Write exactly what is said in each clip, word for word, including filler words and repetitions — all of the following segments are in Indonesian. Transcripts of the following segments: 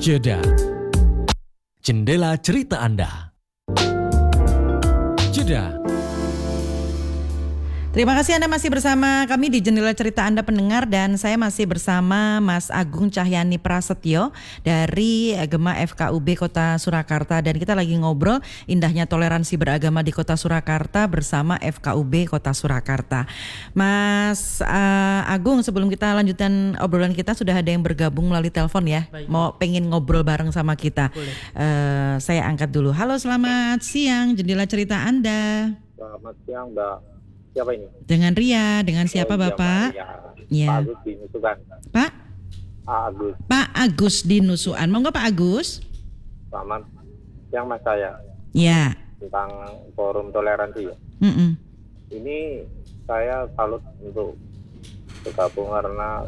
Jeda. Jendela cerita Anda. Jeda. Terima kasih Anda masih bersama kami di Jendela Cerita Anda pendengar, dan saya masih bersama Mas Agung Cahyani Prasetyo dari Gema F K U B Kota Surakarta, dan kita lagi ngobrol indahnya toleransi beragama di Kota Surakarta bersama F K U B Kota Surakarta. Mas uh, Agung, sebelum kita lanjutkan obrolan kita, sudah ada yang bergabung melalui telepon ya. Baik. Mau pengen ngobrol bareng sama kita. Uh, saya angkat dulu. Halo, selamat siang Jendela Cerita Anda. Selamat siang Mbak. Siapa ini? Dengan Ria, dengan siapa oh, Bapak? Ya. Pak Agus di Nusukan. Pak? Pak Agus. Pak Agus di Nusukan. Monggo Pak Agus. Selamat siang Mas saya. Ya. Tentang forum toleransi ya. Mm-mm. Ini saya salut untuk bergabung karena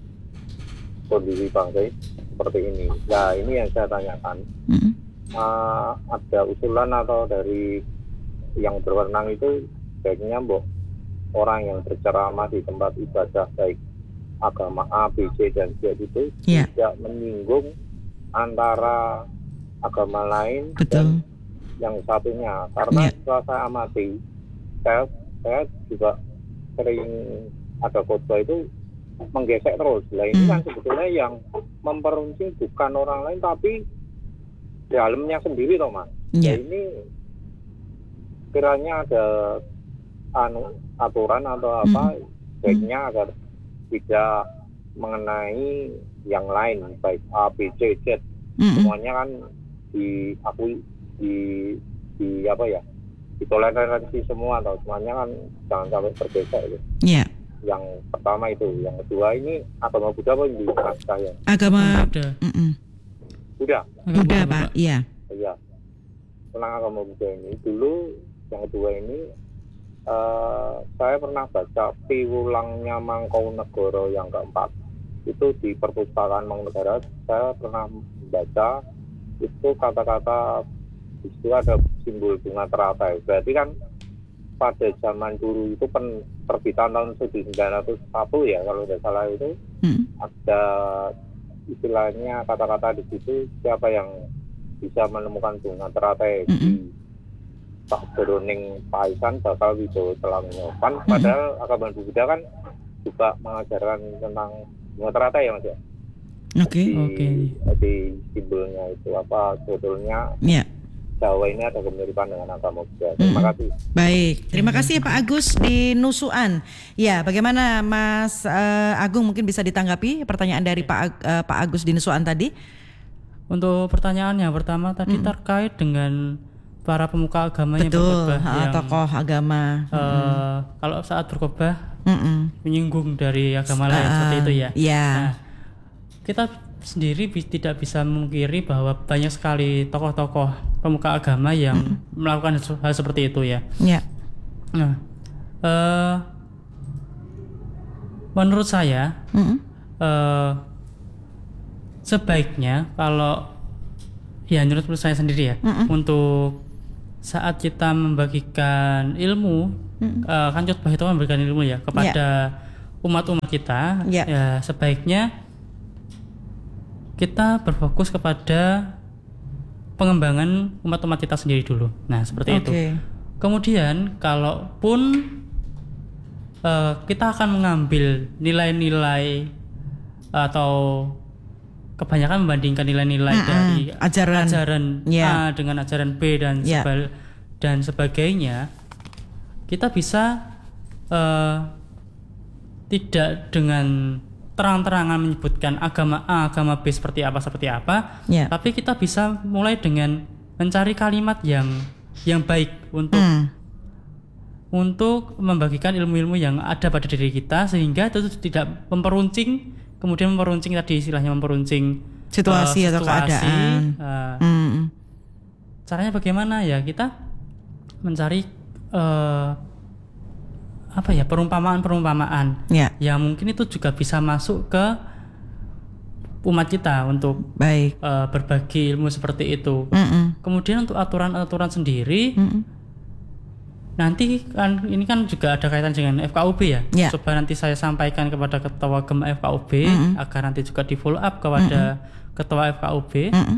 kondisi bangsa seperti ini. Ya ini yang saya tanyakan. Mm-mm. Uh, ada usulan atau dari yang berwenang itu baiknya mbok orang yang berceramah di tempat ibadah baik agama A, B, C dan Z itu yeah. tidak menyinggung antara agama lain. Betul. Dan yang satunya, karena yeah. setelah saya amati, saya, saya juga sering ada khotbah itu menggesek terus. Nah ini mm. kan sebetulnya yang memperuncing bukan orang lain tapi dalamnya sendiri toh Mas. Yeah. Nah ini kiranya ada anu aturan atau apa hmm. baiknya agar tidak mengenai yang lain baik A, B, C, Z hmm. semuanya kan diakui di di apa ya ditoleransi semua atau semuanya kan jangan sampai bergeser gitu. Iya. Yang pertama itu, yang kedua ini agama Buddha apa di saya? Agama Buddha. Buddha. Buddha Pak. Iya. Iya. Tentang agama Buddha ini dulu yang kedua ini. Uh, saya pernah baca Piwulangnya Mangkunegara yang keempat itu di perpustakaan Mangkunegara. Saya pernah baca itu kata-kata itu ada simbol bunga teratai. Berarti kan pada zaman dulu itu pen, terbitan tahun seribu sembilan ratus satu ya kalau tidak salah itu hmm. ada istilahnya kata-kata di situ siapa yang bisa menemukan bunga teratai hmm. di Pak Beroning Paisan bakal Widowo Telangopan. Mm-hmm. Padahal agama Buddha kan juga mengajarkan tentang bunga teratai ya Mas ya. Oke. Okay. Oke. Okay. Jadi simbolnya itu apa sebetulnya? Iya. Yeah. Jawa ini ada kemiripan dengan agama Buddha. Terima mm-hmm. kasih. Baik, terima kasih Pak Agus di Nusukan. Ya, bagaimana Mas uh, Agung mungkin bisa ditanggapi pertanyaan dari Pak uh, Pak Agus di Nusukan tadi? Untuk pertanyaannya pertama tadi mm. terkait dengan para pemuka agama yang berkhotbah yang tokoh agama uh, mm. kalau saat berkhotbah mm-mm. menyinggung dari agama uh, lain seperti itu ya. Yeah. Nah, kita sendiri bi- tidak bisa memungkiri bahwa banyak sekali tokoh-tokoh pemuka agama yang mm. melakukan hal seperti itu ya. Yeah. Nah, uh, menurut saya uh, sebaiknya kalau ya menurut saya sendiri ya mm-mm. untuk saat kita membagikan ilmu uh, kan khotbah itu memberikan ilmu ya kepada yeah. umat-umat kita yeah. ya sebaiknya kita berfokus kepada pengembangan umat-umat kita sendiri dulu. Nah seperti okay. itu. Kemudian kalaupun uh, kita akan mengambil nilai-nilai atau kebanyakan membandingkan nilai-nilai uh-uh. dari ajaran, ajaran yeah. A dengan ajaran B dan yeah. sebal- dan sebagainya, kita bisa uh, tidak dengan terang-terangan menyebutkan agama A, agama B seperti apa seperti apa, yeah. tapi kita bisa mulai dengan mencari kalimat yang yang baik untuk mm. untuk membagikan ilmu-ilmu yang ada pada diri kita sehingga itu tidak memperuncing. Kemudian memperuncing tadi istilahnya memperuncing situasi, uh, situasi atau keadaan. Uh, mm. Caranya bagaimana ya? Kita mencari uh, apa ya perumpamaan-perumpamaan ya. Yang mungkin itu juga bisa masuk ke umat kita untuk baik uh, berbagi ilmu seperti itu. Mm-mm. Kemudian untuk aturan-aturan sendiri, Mm-mm. nanti kan ini kan juga ada kaitan dengan F K U B ya. Yeah. Coba nanti saya sampaikan kepada ketua Gema F K U B mm-hmm. agar nanti juga di follow up kepada mm-hmm. ketua F K U B. Mm-hmm.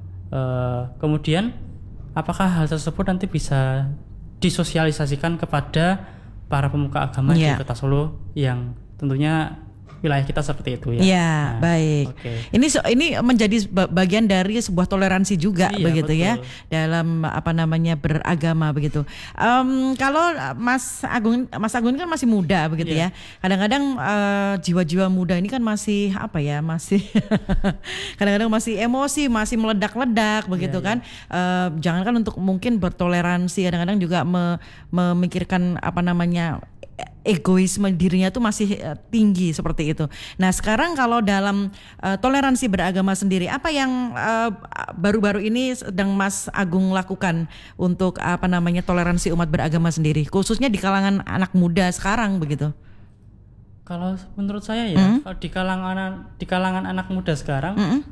Uh, kemudian apakah hal tersebut nanti bisa disosialisasikan kepada para pemuka agama yeah. di Kota Solo yang tentunya wilayah kita seperti itu ya. Ya, nah, baik. Okay. Ini ini menjadi bagian dari sebuah toleransi juga iya, begitu betul. ya dalam apa namanya beragama begitu. Um, kalau Mas Agung, Mas Agung kan masih muda begitu yeah. ya. Kadang-kadang uh, jiwa-jiwa muda ini kan masih apa ya, masih kadang-kadang masih emosi, masih meledak-ledak begitu yeah, kan. Yeah. Uh, jangankan untuk mungkin bertoleransi, kadang-kadang juga me, memikirkan apa namanya egoisme dirinya tuh masih uh, tinggi seperti itu. Nah sekarang kalau dalam uh, toleransi beragama sendiri, apa yang uh, baru-baru ini sedang Mas Agung lakukan untuk apa namanya toleransi umat beragama sendiri, khususnya di kalangan anak muda sekarang begitu? Kalau menurut saya ya, mm-hmm. di kalangan di kalangan anak muda sekarang, mm-hmm.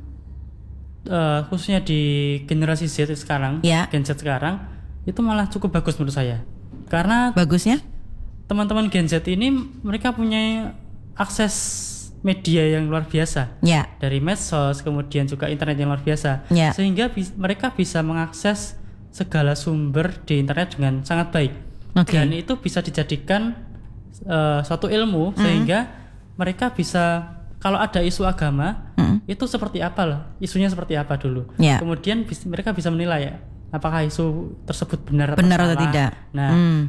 uh, khususnya di generasi Z sekarang, yeah. Gen Z sekarang, itu malah cukup bagus menurut saya. Karena bagusnya? Teman-teman Gen Z ini mereka punya akses media yang luar biasa yeah. dari medsos, kemudian juga internet yang luar biasa, yeah. sehingga bi- mereka bisa mengakses segala sumber di internet dengan sangat baik, okay. dan itu bisa dijadikan uh, suatu ilmu, mm-hmm. sehingga mereka bisa kalau ada isu agama mm-hmm. itu seperti apa lah, isunya seperti apa dulu, yeah. kemudian bis- mereka bisa menilai ya, apakah isu tersebut benar, benar atau atau tidak. Nah. Mm.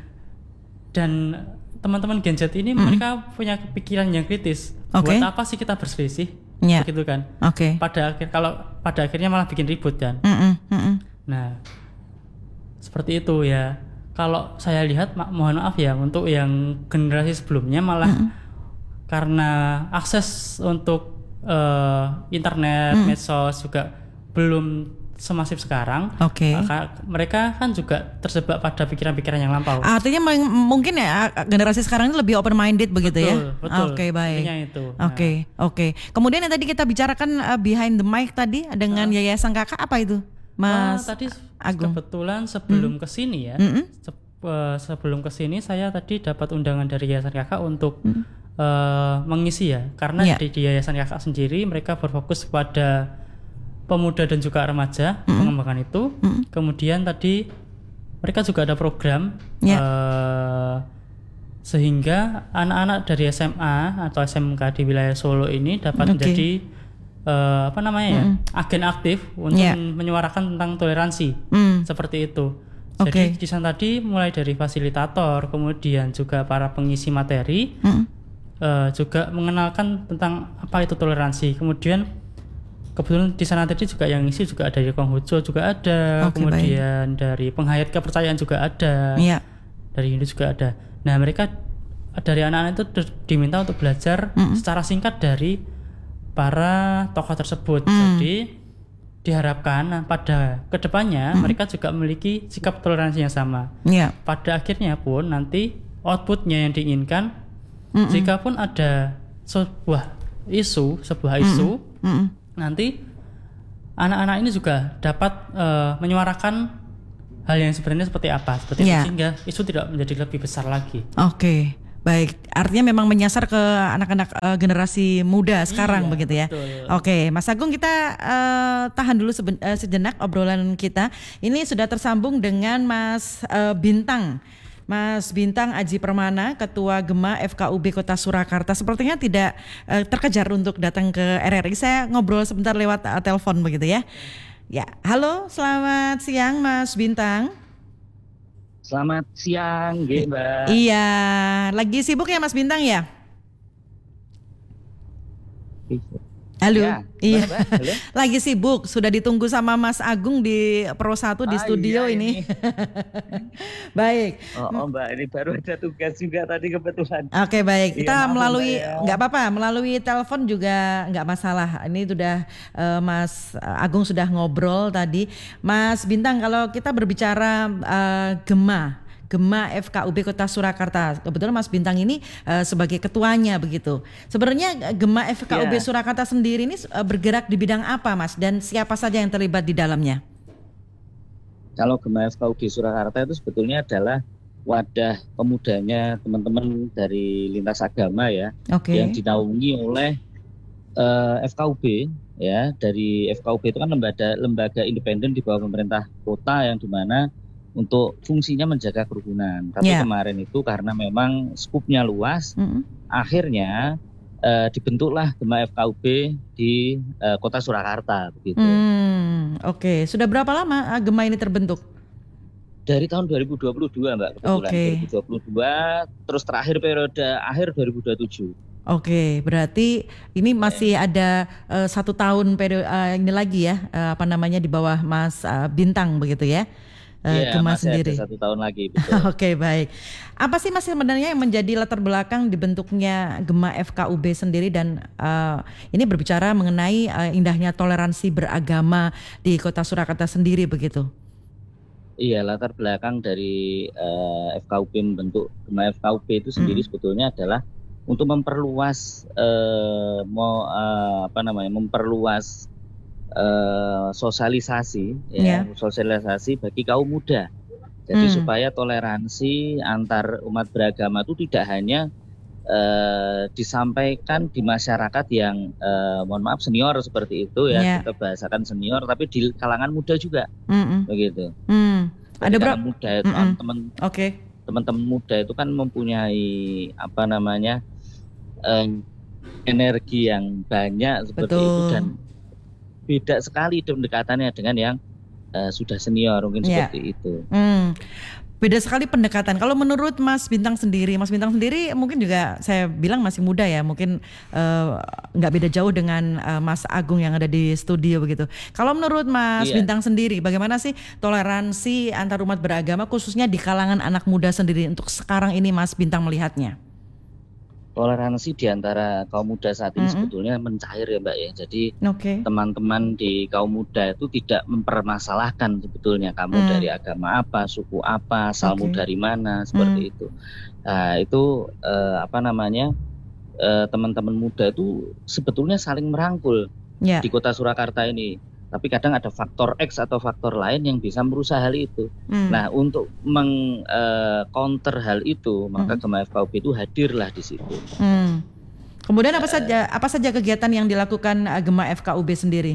Dan teman-teman Gen Z ini mm-hmm. mereka punya pikiran yang kritis. Okay. Buat apa sih kita berselisih? Yeah. Begitu kan? Oke. Okay. Pada akhir kalau pada akhirnya malah bikin ribut kan. Mm-mm, mm-mm. Nah, seperti itu ya. Kalau saya lihat, ma- mohon maaf ya untuk yang generasi sebelumnya malah mm-hmm. karena akses untuk uh, internet, mm-hmm. medsos juga belum semasif sekarang, okay. maka mereka kan juga terjebak pada pikiran-pikiran yang lampau. Artinya m- mungkin ya generasi sekarang ini lebih open minded begitu betul, ya. Betul. Oke okay, baik. Itu. Oke okay, nah. oke. Okay. Kemudian yang tadi kita bicarakan uh, behind the mic tadi dengan uh, Yayasan Kakak, apa itu, Mas? Uh, tadi Agung. Kebetulan sebelum hmm. kesini ya, mm-hmm. se- uh, sebelum kesini saya tadi dapat undangan dari Yayasan Kakak untuk mm. uh, mengisi ya, karena yeah. di, di Yayasan Kakak sendiri mereka berfokus pada pemuda dan juga remaja, mm-hmm. pengembangan itu. Mm-hmm. Kemudian tadi mereka juga ada program yeah. uh, sehingga anak-anak dari S M A atau S M K di wilayah Solo ini dapat okay. menjadi uh, apa namanya ya, mm-hmm. agen aktif untuk yeah. menyuarakan tentang toleransi, mm. seperti itu. Jadi okay. di sana tadi mulai dari fasilitator, kemudian juga para pengisi materi, mm-hmm. uh, juga mengenalkan tentang apa itu toleransi. Kemudian kebetulan di sana tadi juga yang isi juga ada dari Konghucu juga ada, okay, kemudian baik. Dari penghayat kepercayaan juga ada, yeah. dari Hindu juga ada. Nah mereka dari anak-anak itu diminta untuk belajar mm-hmm. secara singkat dari para tokoh tersebut. Mm. Jadi diharapkan pada kedepannya mm-hmm. mereka juga memiliki sikap toleransi yang sama. Yeah. Pada akhirnya pun nanti outputnya yang diinginkan, mm-hmm. jika pun ada sebuah isu, sebuah isu. Mm-hmm. Mm-hmm. Nanti anak-anak ini juga dapat uh, menyuarakan hal yang sebenarnya seperti apa, seperti yeah. itu, sehingga isu tidak menjadi lebih besar lagi. Oke, okay. Baik. Artinya memang menyasar ke anak-anak uh, generasi muda sekarang, iya, begitu ya. Oke, okay. Mas Agung, kita uh, tahan dulu seben- uh, sejenak obrolan kita. Ini sudah tersambung dengan Mas uh, Bintang. Mas Bintang Aji Permana, Ketua Gema F K U B Kota Surakarta, sepertinya tidak uh, terkejar untuk datang ke R R I. Saya ngobrol sebentar lewat uh, telepon begitu ya. Ya, halo, selamat siang Mas Bintang. Selamat siang, Mbak. Iya, lagi sibuk ya Mas Bintang ya? Halo, ya, iya, Mbak, halo? Lagi sibuk, sudah ditunggu sama Mas Agung di Pro satu di ah, studio iya, ini. ini. Baik. Oh, oh Mbak, ini baru ada tugas juga tadi kebetulan. Oke baik, kita iya, melalui ya. nggak apa-apa, melalui telepon juga nggak masalah. Ini sudah uh, Mas Agung sudah ngobrol tadi. Mas Bintang, kalau kita berbicara uh, Gema. Gema F K U B Kota Surakarta. Kebetulan Mas Bintang ini uh, sebagai ketuanya begitu. Sebenarnya Gema F K U B yeah. Surakarta sendiri ini uh, bergerak di bidang apa Mas, dan siapa saja yang terlibat di dalamnya? Kalau Gema F K U B Surakarta itu sebetulnya adalah wadah pemudanya teman-teman dari lintas agama ya, okay. yang dinaungi oleh uh, F K U B ya. Dari F K U B itu kan lembaga lembaga independen di bawah pemerintah kota yang dimana untuk fungsinya menjaga kerukunan. Tapi yeah. kemarin itu karena memang skupnya luas, mm-hmm. akhirnya uh, dibentuklah Gema F K U B di uh, kota Surakarta begitu. Hmm, Oke, okay. Sudah berapa lama Gema ini terbentuk? Dari tahun dua ribu dua puluh dua Mbak, kebetulan okay. dua ribu dua puluh dua, terus terakhir periode akhir dua ribu dua puluh tujuh. Oke, okay, berarti ini masih yeah. ada uh, satu tahun periode uh, ini lagi ya, uh, apa namanya di bawah Mas uh, Bintang begitu ya, uh, yeah, Gema masih sendiri. Ada satu tahun lagi. Oke, okay, baik. Apa sih Mas sebenarnya yang menjadi latar belakang dibentuknya Gema F K U B sendiri dan uh, ini berbicara mengenai uh, indahnya toleransi beragama di Kota Surakarta sendiri begitu? Iya, latar belakang dari uh, F K U B membentuk Gema F K U B itu sendiri hmm. sebetulnya adalah untuk memperluas uh, mau uh, apa namanya memperluas uh, sosialisasi ya, yeah. sosialisasi bagi kaum muda. Jadi hmm. supaya toleransi antar umat beragama itu tidak hanya uh, disampaikan di masyarakat yang uh, mohon maaf senior seperti itu ya, yeah. kita bahasakan senior, tapi di kalangan muda juga, mm-mm. begitu. Mm. Ada berapa muda itu teman-teman, okay. teman-teman muda itu kan mempunyai apa namanya uh, energi yang banyak seperti Betul. Itu dan beda sekali pendekatannya dengan yang uh, sudah senior mungkin yeah. seperti itu. Mm. Beda sekali pendekatan. Kalau menurut Mas Bintang sendiri, Mas Bintang sendiri mungkin juga saya bilang masih muda ya, mungkin nggak uh, beda jauh dengan uh, Mas Agung yang ada di studio begitu. Kalau menurut Mas iya. Bintang sendiri, bagaimana sih toleransi antar umat beragama khususnya di kalangan anak muda sendiri untuk sekarang ini Mas Bintang melihatnya? Toleransi di antara kaum muda saat ini mm-hmm. sebetulnya mencair ya Mbak ya. Jadi okay. teman-teman di kaum muda itu tidak mempermasalahkan sebetulnya kamu mm. dari agama apa, suku apa, asalmu okay. dari mana, seperti mm. itu. Nah itu eh, apa namanya eh, teman-teman muda itu sebetulnya saling merangkul yeah. di Kota Surakarta ini. Tapi kadang ada faktor X atau faktor lain yang bisa merusak hal itu. Hmm. Nah, untuk meng-counter uh, hal itu, maka hmm. Gema F K U B itu hadirlah di situ. Hmm. Kemudian apa uh, saja apa saja kegiatan yang dilakukan uh, Gema F K U B sendiri?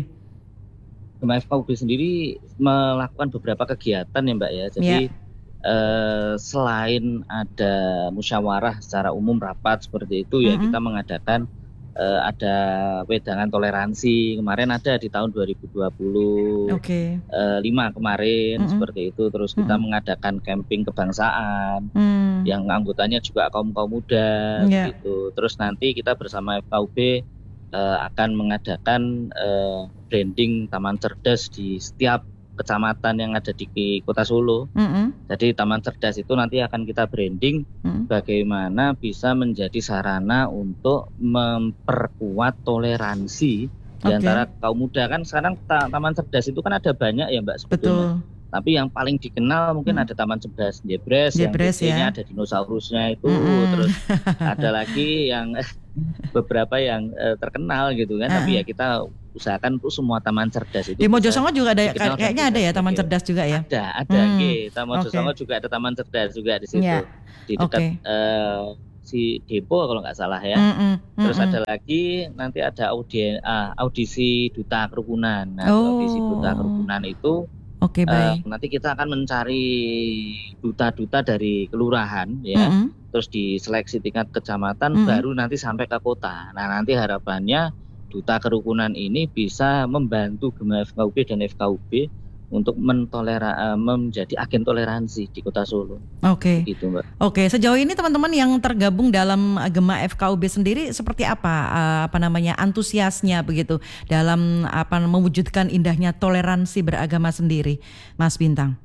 Gema F K U B sendiri melakukan beberapa kegiatan ya Mbak ya. Jadi yeah. uh, selain ada musyawarah secara umum rapat seperti itu, hmm. ya kita mengadakan Uh, ada wedangan toleransi kemarin ada di tahun dua ribu dua puluh okay. uh, lima kemarin mm-hmm. seperti itu. Terus kita mm-hmm. mengadakan camping kebangsaan mm. yang anggotanya juga kaum kaum muda yeah. gitu. Terus nanti kita bersama F K U B uh, akan mengadakan uh, branding taman cerdas di setiap kecamatan yang ada di Kota Solo. Mm-hmm. Jadi taman cerdas itu nanti akan kita branding mm-hmm. bagaimana bisa menjadi sarana untuk memperkuat toleransi okay. di antara kaum muda. Kan sekarang ta- taman cerdas itu kan ada banyak ya Mbak sebetulnya. Betul. Tapi yang paling dikenal mungkin hmm. ada Taman Cerdas Jebres, Jebres yang ya. Ada dinosaurusnya itu, hmm. terus ada lagi yang beberapa yang uh, terkenal gitu kan. Uh-huh. Tapi ya kita usahakan tuh semua taman cerdas itu. Di Mojosongo juga ada, kayaknya ada ya taman cerdas juga ya. Ada, ada. Hmm. Gitu. Taman Mojosongo okay. juga ada taman cerdas juga di situ. Yeah. Di dekat okay. uh, si Depo kalau nggak salah ya. Mm-mm. Terus Mm-mm. ada lagi nanti ada audi, uh, audisi duta kerukunan. Nah, oh. audisi duta kerukunan itu Oke, baik. Uh, nanti kita akan mencari duta-duta dari kelurahan ya, mm-hmm. terus diseleksi tingkat kecamatan, mm-hmm. baru nanti sampai ke kota. Nah nanti harapannya duta kerukunan ini bisa membantu Gema F K U B dan F K U B untuk mentolera, uh, menjadi agen toleransi di Kota Solo. Oke. Okay. Gitu, Mbak. Oke, okay. Sejauh ini teman-teman yang tergabung dalam Gema F K U B sendiri seperti apa uh, apa namanya antusiasnya begitu dalam apa mewujudkan indahnya toleransi beragama sendiri, Mas Bintang?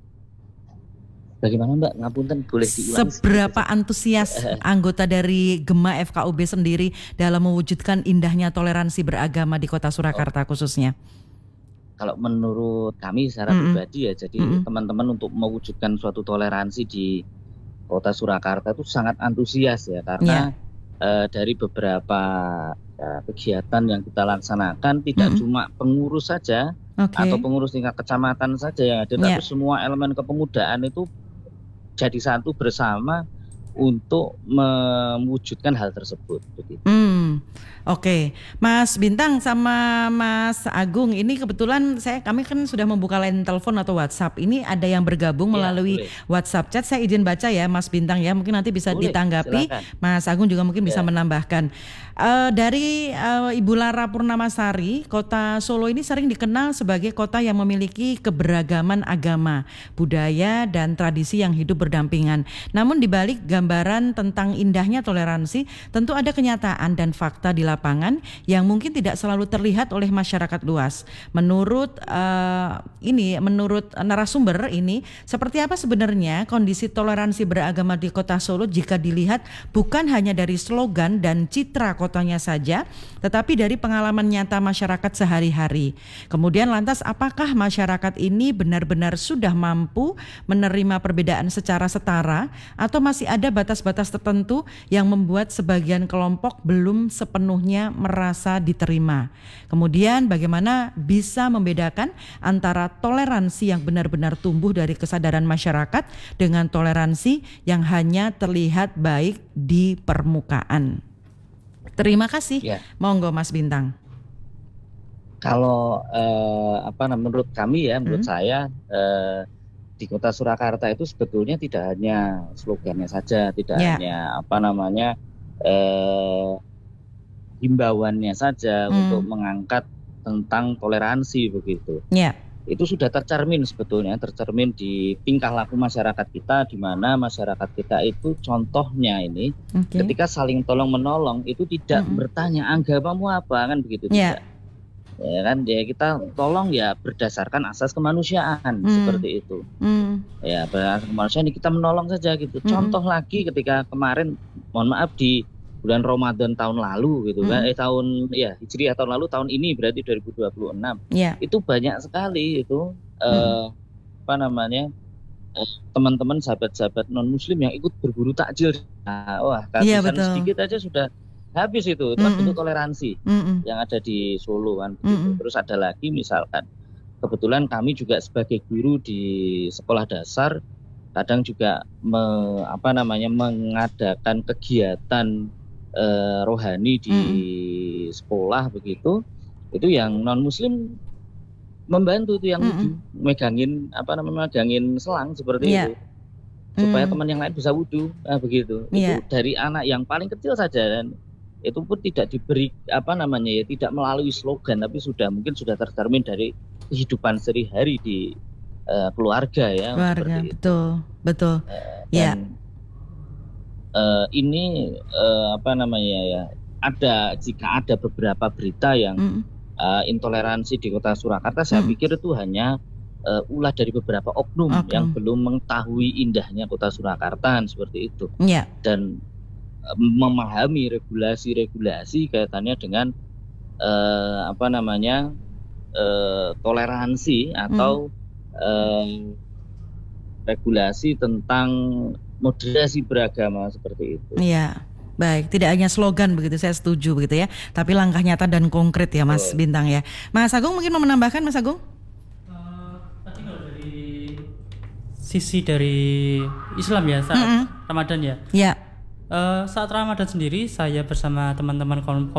Bagaimana Mbak? Ngapunten boleh diulangi. Seberapa antusias anggota dari Gema F K U B sendiri dalam mewujudkan indahnya toleransi beragama di Kota Surakarta oh. khususnya? Kalau menurut kami secara mm-hmm. pribadi ya, jadi mm-hmm. teman-teman untuk mewujudkan suatu toleransi di Kota Surakarta itu sangat antusias ya, karena yeah. uh, dari beberapa uh, kegiatan yang kita laksanakan tidak mm-hmm. cuma pengurus saja okay. atau pengurus tingkat kecamatan saja yang ada, yeah. tapi semua elemen kepemudaan itu jadi satu bersama untuk mewujudkan hal tersebut. Begitu. Hmm, oke, okay. Mas Bintang sama Mas Agung, ini kebetulan saya kami kan sudah membuka line telepon atau WhatsApp. Ini ada yang bergabung ya, melalui boleh. WhatsApp chat. Saya izin baca ya, Mas Bintang ya. Mungkin nanti bisa boleh, ditanggapi. Silakan. Mas Agung juga mungkin ya. bisa menambahkan. Uh, dari uh, Ibu Lara Purnamasari, Kota Solo ini sering dikenal sebagai kota yang memiliki keberagaman agama, budaya dan tradisi yang hidup berdampingan. Namun di balik gambaran tentang indahnya toleransi, tentu ada kenyataan dan fakta di lapangan yang mungkin tidak selalu terlihat oleh masyarakat luas. Menurut uh, ini, menurut narasumber ini, seperti apa sebenarnya kondisi toleransi beragama di Kota Solo jika dilihat bukan hanya dari slogan dan citra kotanya saja, tetapi dari pengalaman nyata masyarakat sehari-hari. Kemudian lantas apakah masyarakat ini benar-benar sudah mampu menerima perbedaan secara setara atau masih ada batas-batas tertentu yang membuat sebagian kelompok belum sepenuhnya merasa diterima. Kemudian bagaimana bisa membedakan antara toleransi yang benar-benar tumbuh dari kesadaran masyarakat dengan toleransi yang hanya terlihat baik di permukaan. Terima kasih. Ya. Monggo Mas Bintang. Kalau eh, apa menurut kami ya, menurut hmm. saya eh, di Kota Surakarta itu sebetulnya tidak hanya slogannya saja, tidak ya. hanya apa namanya eh, himbauannya saja hmm. untuk mengangkat tentang toleransi begitu. Ya. Itu sudah tercermin sebetulnya, tercermin di tingkah laku masyarakat kita, di mana masyarakat kita itu contohnya ini okay. ketika saling tolong menolong itu tidak mm-hmm. bertanya agamamu apa kan begitu yeah. tidak. Ya kan, ya kita tolong ya berdasarkan asas kemanusiaan mm. seperti itu. Mm. Ya berdasarkan kemanusiaan kita menolong saja gitu. Mm. Contoh lagi ketika kemarin, mohon maaf di bulan Ramadan tahun lalu gitu kan, mm. eh tahun ya Hijriah tahun lalu, tahun ini berarti dua ribu dua puluh enam. Yeah. Itu banyak sekali itu mm. eh, apa namanya eh, teman-teman sahabat-sahabat non Muslim yang ikut berburu takjil. Nah, wah kehabisan yeah, sedikit aja sudah habis itu. Itu kan bentuk toleransi mm-mm. yang ada di Solo kan begitu. Terus ada lagi misalkan kebetulan kami juga sebagai guru di sekolah dasar kadang juga me, apa namanya mengadakan kegiatan Uh, rohani di mm. sekolah begitu, itu yang non Muslim membantu itu yang wudu, megangin apa namanya megangin selang seperti yeah. itu supaya mm. teman yang lain bisa wudu, nah, begitu. Yeah. Itu dari anak yang paling kecil saja dan itu pun tidak diberi apa namanya ya tidak melalui slogan tapi sudah mungkin sudah tercermin dari kehidupan sehari-hari di uh, keluarga ya. Keluarga betul betul. Uh, ya. Yeah. Uh, ini uh, apa namanya ya ada jika ada beberapa berita yang mm. uh, intoleransi di Kota Surakarta, saya mm. pikir itu hanya uh, ulah dari beberapa oknum okay. yang belum mengetahui indahnya Kota Surakarta seperti itu yeah. dan uh, memahami regulasi-regulasi kaitannya dengan uh, apa namanya uh, toleransi atau mm. uh, regulasi tentang moderasi beragama seperti itu. Iya, baik. Tidak hanya slogan begitu, saya setuju begitu ya. Tapi langkah nyata dan konkret ya, Mas oh. Bintang ya. Mas Agung mungkin mau menambahkan, Mas Agung? Uh, tadi kalau dari sisi dari Islam ya saat mm-hmm. Ramadan ya. Iya. Uh, saat Ramadan sendiri saya bersama teman-teman